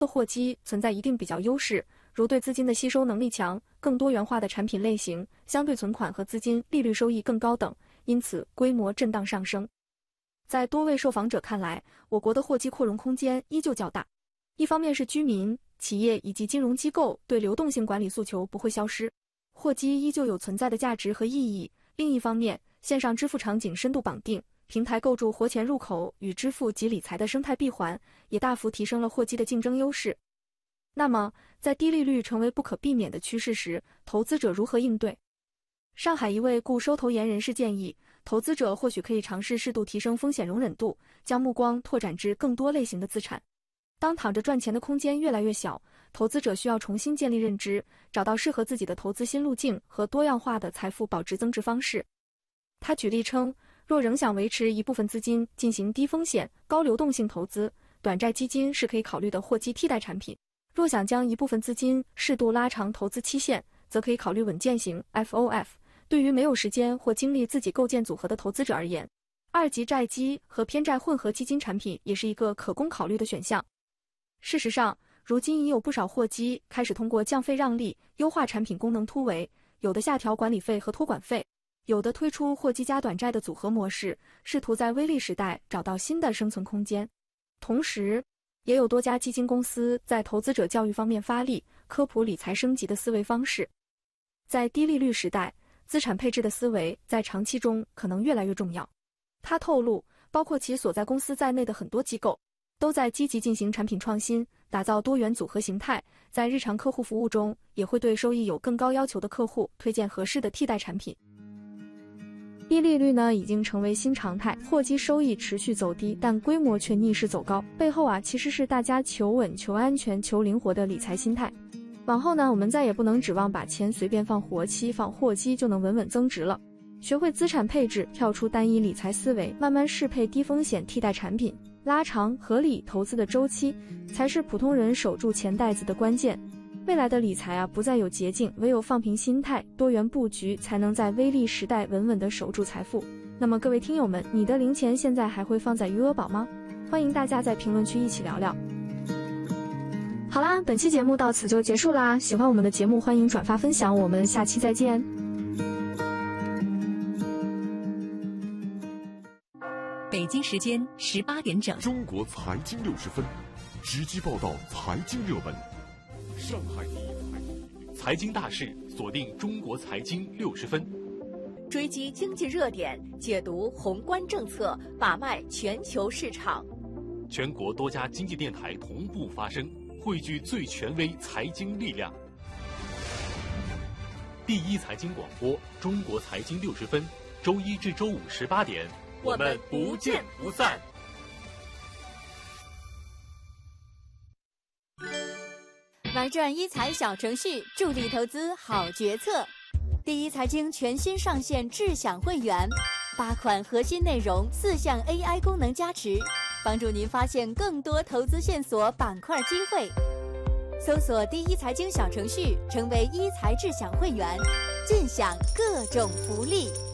的货基存在一定比较优势，如对资金的吸收能力强、更多元化的产品类型、相对存款和资金利率收益更高等，因此规模震荡上升。在多位受访者看来，我国的货基扩容空间依旧较大。一方面是居民、企业以及金融机构对流动性管理诉求不会消失，货基依旧有存在的价值和意义。另一方面，线上支付场景深度绑定，平台构筑活钱入口与支付及理财的生态闭环，也大幅提升了货基的竞争优势。那么，在低利率成为不可避免的趋势时，投资者如何应对？上海一位固收投研人士建议，投资者或许可以尝试适度提升风险容忍度，将目光拓展至更多类型的资产。当躺着赚钱的空间越来越小，投资者需要重新建立认知，找到适合自己的投资新路径和多样化的财富保值增值方式。他举例称，若仍想维持一部分资金进行低风险、高流动性投资，短债基金是可以考虑的货基替代产品。若想将一部分资金适度拉长投资期限，则可以考虑稳健型 FOF。对于没有时间或精力自己构建组合的投资者而言，二级债基和偏债混合基金产品也是一个可供考虑的选项。事实上，如今已有不少货基开始通过降费让利、优化产品功能突围，有的下调管理费和托管费，有的推出货基加短债的组合模式，试图在微利时代找到新的生存空间。同时，也有多家基金公司在投资者教育方面发力，科普理财升级的思维方式。在低利率时代，资产配置的思维在长期中可能越来越重要。他透露，包括其所在公司在内的很多机构都在积极进行产品创新，打造多元组合形态，在日常客户服务中也会对收益有更高要求的客户推荐合适的替代产品。低利率呢已经成为新常态，货基收益持续走低，但规模却逆势走高，背后其实是大家求稳、求安全、求灵活的理财心态。往后呢，我们再也不能指望把钱随便放活期、放货基就能稳稳增值了。学会资产配置，跳出单一理财思维，慢慢适配低风险替代产品，拉长合理投资的周期，才是普通人守住钱袋子的关键。未来的理财不再有捷径，唯有放平心态，多元布局，才能在微利时代稳稳地守住财富。那么各位听友们，你的零钱现在还会放在余额宝吗？欢迎大家在评论区一起聊聊。好啦，本期节目到此就结束啦。喜欢我们的节目，欢迎转发分享，我们下期再见。 北京时间18点整， 中国财经60分，直击报道财经热门。上海第一财经大事，锁定中国财经60分， 追击经济热点，解读宏观政策，把脉全球市场。 全国多家经济电台同步发声，汇聚最权威财经力量。第一财经广播，中国财经60分，周一至周五18点，我们不见不散。 玩转一财小程序，助力投资好决策。第一财经全新上线智享会员，8款核心内容，4项 AI 功能加持，帮助您发现更多投资线索、板块机会。搜索第一财经小程序，成为一财智享会员，尽享各种福利。